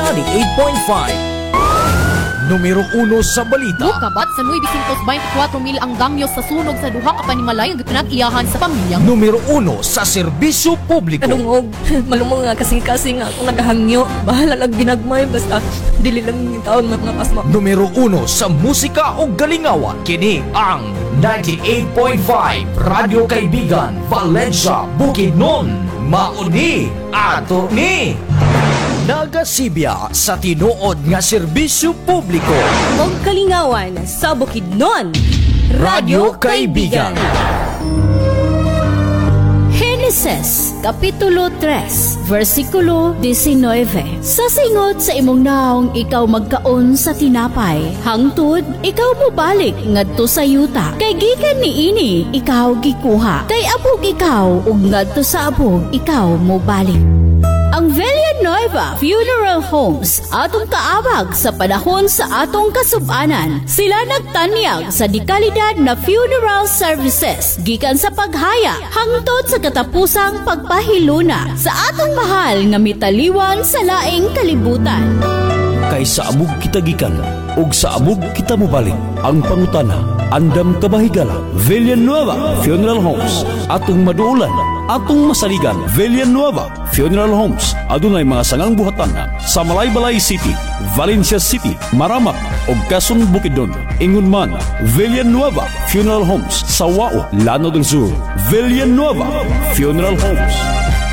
98.5. Numero 1 sa balita. Kabat sa 924 mil ang danyos sa sunog sa duha ka panimalay nga pinag-iyahan sa pamilya. Numero 1 sa serbisyo publiko. Kanungog, malumong nga kasing-kasing nga kung naghangyo. Bahala lang ginagmay, basta dili lang yung taon mga pasma. Numero 1 sa musika o galingawan. Kini ang 98.5 Radio Kaibigan, Valencia, Bukidnon. Mauni ato ni nagasibya sa tinuod nga serbisyo publiko. Og kalingawan sa Bukidnon. Radio Kaibigan. Genesis, Kapitulo 3, versikulo 19. Sa singot sa imong naong ikaw magkaon sa tinapay, hangtod ikaw mobalik ngadto sa yuta. Kay gikan niini ikaw gikuha, kay abog ikaw ug ngadto sa abog ikaw mobalik. Ang Villanueva Funeral Homes atong kaabag sa panahon sa atong kasubanan. Sila nagtanyag sa dekalidad na funeral services gikan sa paghaya hangtod sa katapusang pagpahiluna sa atong mahal nga mitaliwan sa laing kalibutan. Kay sa amog kita gikan ug sa amog kita mobalik. Ang pangutana, andam kabahigala. Villanueva Funeral Homes atong maduulan, atong masaligan. Villanueva Funeral Homes adunay mga sangang buhatan sa Malaybalay City, Valencia City, Maramak ug Quezon, Bukidnon. Ingon man, Villanueva Funeral Homes sa Wao, Lanao del Sur. Villanueva Funeral Homes.